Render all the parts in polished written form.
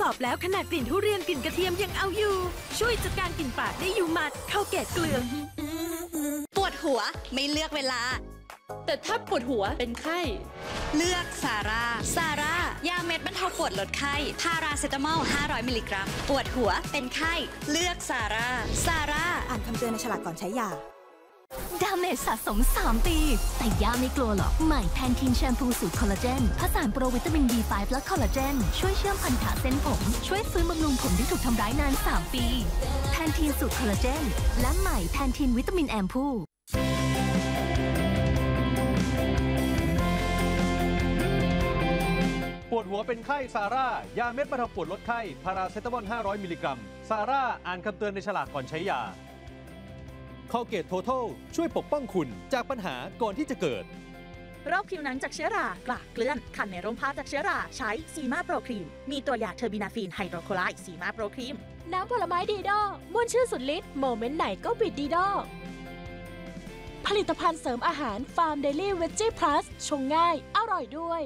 สอบแล้วขนาดกลิ่นทุเรียนกลิ่นกระเทียมยังเอาอยู่ช่วยจัดการกลิ่นปากได้อยู่หมัดเข้าเกตเกลือปวดหัวไม่เลือกเวลาแต่ถ้าปวดหัวเป็นไข้เลือกซาร่ายาเม็ดบรรเทาปวดลดไข้พาราเซตามอล500มิลลิกรัมปวดหัวเป็นไข้เลือกซาร่าอ่านคำเตือนในฉลากก่อนใช้ยาดาเมจสะสม3 ปีแต่ย่าไม่กลัวหรอกใหม่แพนทีนแชมพูสูตรคอลลาเจนผสานโปรวิตามิน B5 และคอลลาเจนช่วยเชื่อมพันธะเส้นผมช่วยฟื้นบำรุงผมที่ถูกทำร้ายนาน3 ปีแพนทีนสูตรคอลลาเจนและใหม่แพนทีนวิตามินแอมพูปวดหัวเป็นไข้ซาร่ายาเม็ดบรรเทาปวดลดไข้พาราเซตามอล500มิลลิกรัมซาร่าอ่านคำเตือนในฉลากก่อนใช้ยาคอลเกตโททัลช่วยปกป้องคุณจากปัญหาก่อนที่จะเกิดโรคผิวหนังจากเชื้อรากลากเกลื่อนคันในร่มผ้าจากเชื้อราใช้ซีมาโปรครีมมีตัวยาเทอร์บินาฟีนไฮโดรโคไลด์ซีมาโปรครีมน้ำผลไม้ดีดอม่วนชื่อสุดฤทธิ์โมเมนต์ไหนก็บิดดีดอผลิตภัณฑ์เสริมอาหารฟาร์มเดลี่เวจจี้พลัสชงง่ายอร่อยด้วย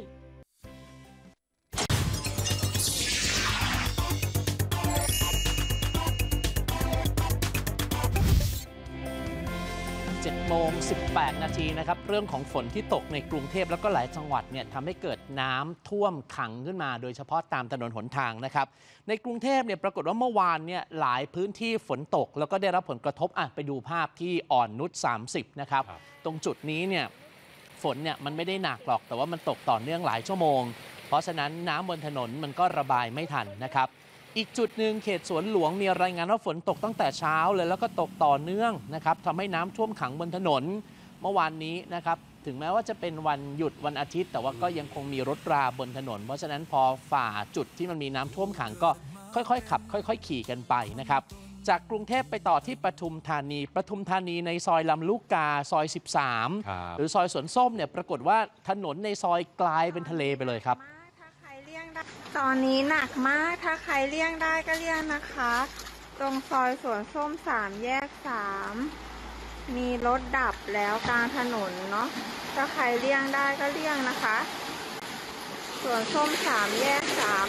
7:18 นาทีนะครับเรื่องของฝนที่ตกในกรุงเทพแล้วก็หลายจังหวัดเนี่ยทำให้เกิดน้ำท่วมขังขึ้นมาโดยเฉพาะตามถนนหนทางนะครับในกรุงเทพเนี่ยปรากฏว่าเมื่อวานเนี่ยหลายพื้นที่ฝนตกแล้วก็ได้รับผลกระทบไปดูภาพที่อ่อนนุช30นะครับตรงจุดนี้เนี่ยฝนเนี่ยมันไม่ได้หนักหรอกแต่ว่ามันตกต่อเนื่องหลายชั่วโมงเพราะฉะนั้นน้ำบนถนนมันก็ระบายไม่ทันนะครับอีกจุดหนึ่งเขตสวนหลวงมีรายงานว่าฝนตกตั้งแต่เช้าเลยแล้วก็ตกต่อเนื่องนะครับทำให้น้ำท่วมขังบนถนนเมื่อวานนี้นะครับถึงแม้ว่าจะเป็นวันหยุดวันอาทิตย์แต่ว่าก็ยังคงมีรถราบนถนนเพราะฉะนั้นพอฝ่าจุดที่มันมีน้ำท่วมขังก็ค่อยๆขับค่อยๆขี่กันไปนะครับจากกรุงเทพไปต่อที่ปทุมธานีในซอยลำลูกกาซอย13หรือซอยสวนส้มเนี่ยปรากฏว่าถนนในซอยกลายเป็นทะเลไปเลยครับตอนนี้หนักมากถ้าใครเลี่ยงได้ก็เลี่ยงนะคะตรงซอยสวนส้ม3 แยก 3มีรถดับแล้วกลางถนนเนาะถ้าใครเลี่ยงได้ก็เลี่ยงนะคะสวนส้ม3 แยก 3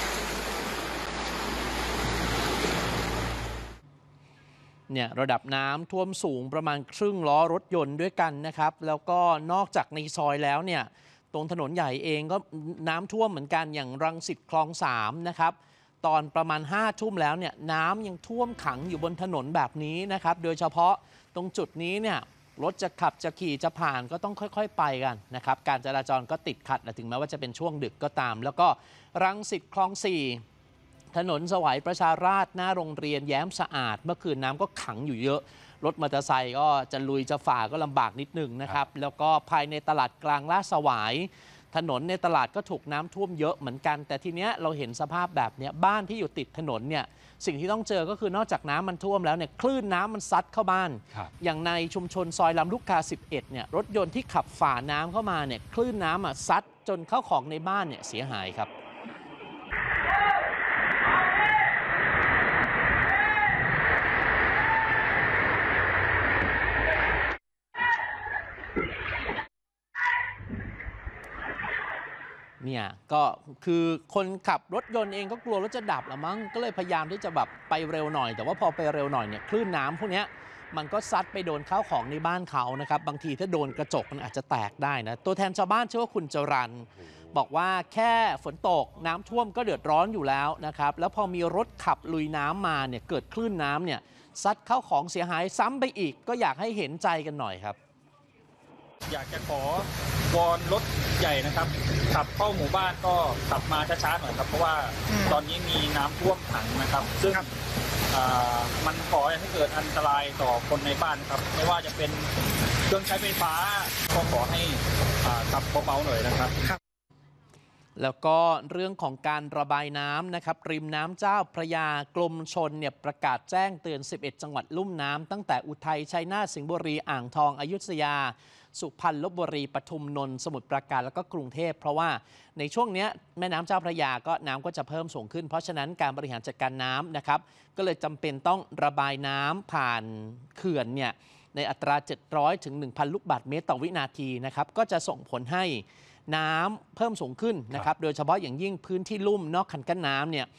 เนี่ยระดับน้ำท่วมสูงประมาณครึ่งล้อรถยนต์ด้วยกันนะครับแล้วก็นอกจากในซอยแล้วเนี่ยตรงถนนใหญ่เองก็น้ำท่วมเหมือนกันอย่างรังสิตคลอง3นะครับตอนประมาณ5 ทุ่มแล้วเนี่ยน้ำยังท่วมขังอยู่บนถนนแบบนี้นะครับโดยเฉพาะตรงจุดนี้เนี่ยรถจะขับจะขี่จะผ่านก็ต้องค่อยๆไปกันนะครับการจราจรก็ติดขัดถึงแม้ว่าจะเป็นช่วงดึกก็ตามแล้วก็รังสิตคลอง4ถนนสวัยประชาราษฎร์หน้าโรงเรียนแย้มสะอาดเมื่อคืนน้ำก็ขังอยู่เยอะรถมอเตอร์ไซค์ก็จะลุยจะฝ่าก็ลำบากนิดนึงนะครับแล้วก็ภายในตลาดกลางลาดสวายถนนในตลาดก็ถูกน้ำท่วมเยอะเหมือนกันแต่ทีเนี้ยเราเห็นสภาพแบบเนี้ยบ้านที่อยู่ติดถนนเนี่ยสิ่งที่ต้องเจอก็คือนอกจากน้ำมันท่วมแล้วเนี่ยคลื่นน้ำมันซัดเข้าบ้านอย่างในชุมชนซอยลำลูกกา11เนี่ยรถยนต์ที่ขับฝ่าน้ำเข้ามาเนี่ยคลื่นน้ำซัดจนเข้าของในบ้านเนี่ยเสียหายครับเนี่ยก็คือคนขับรถยนต์เองก็กลัวรถจะดับละมั้งก็เลยพยายามที่จะแบบไปเร็วหน่อยแต่ว่าพอไปเร็วหน่อยเนี่ยคลื่นน้ำพวกนี้มันก็ซัดไปโดนข้าวของในบ้านเขานะครับบางทีถ้าโดนกระจกมันอาจจะแตกได้นะตัวแทนชาวบ้านชื่อว่าคุณจรัญบอกว่าแค่ฝนตกน้ำท่วมก็เดือดร้อนอยู่แล้วนะครับแล้วพอมีรถขับลุยน้ำมาเนี่ยเกิดคลื่นน้ำเนี่ยซัดข้าวของเสียหายซ้ำไปอีกก็อยากให้เห็นใจกันหน่อยครับอยากจะขอวอนรถใหญ่นะครับขับเข้าหมู่บ้านก็ขับมาช้าๆหน่อยครับเพราะว่าตอนนี้มีน้ำท่วมขังนะครับซึ่งมันก่อให้เกิดอันตรายต่อคนในบ้านครับไม่ว่าจะเป็นเครื่องใช้ไฟฟ้าก็ขอให้ขับเบาๆหน่อยนะครับแล้วก็เรื่องของการระบายน้ำนะครับริมน้ำเจ้าพระยากรมชลเนี่ยประกาศแจ้งเตือน11 จังหวัดลุ่มน้ำตั้งแต่อุทัยชัยนาทสิงห์บุรีอ่างทองอยุธยาสุพรรณลพบุรีปทุมนนท์สมุทรปราการแล้วก็กรุงเทพเพราะว่าในช่วงนี้แม่น้ำเจ้าพระยาก็น้ำก็จะเพิ่มสูงขึ้นเพราะฉะนั้นการบริหารจัดการน้ำนะครับก็เลยจำเป็นต้องระบายน้ำผ่านเขื่อนเนี่ยในอัตรา700 ถึง 1,000 ลูกบาศก์เมตรต่อวินาทีนะครับก็จะส่งผลให้น้ำเพิ่มสูงขึ้นนะครับโดยเฉพาะอย่างยิ่งพื้นที่ลุ่มนอกคันกั้นน้ำเนี่ย